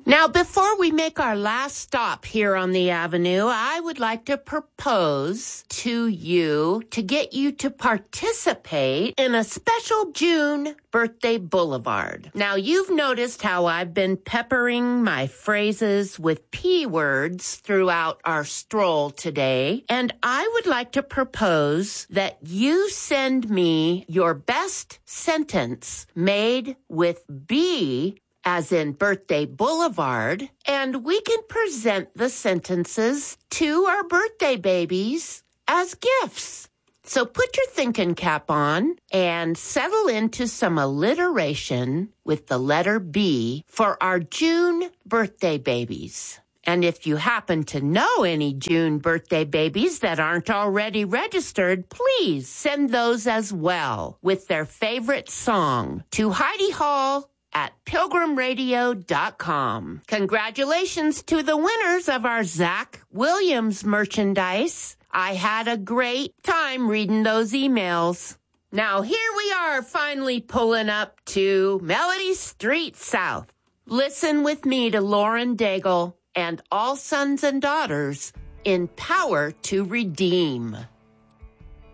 Now, before we make our last stop here on the Avenue, I would like to propose to you to get you to participate in a special June Birthday Boulevard. Now, you've noticed how I've been peppering my phrases with P words throughout our stroll today, and I would like to propose that you send me your best sentence made with B as in Birthday Boulevard, and we can present the sentences to our birthday babies as gifts. So put your thinking cap on and settle into some alliteration with the letter B for our June birthday babies. And if you happen to know any June birthday babies that aren't already registered, please send those as well with their favorite song to Heidi Hall at pilgrimradio.com. Congratulations to the winners of our Zach Williams merchandise. I had a great time reading those emails. Now here we are finally pulling up to Melody Street South. Listen with me to Lauren Daigle and All Sons and Daughters in Power to Redeem.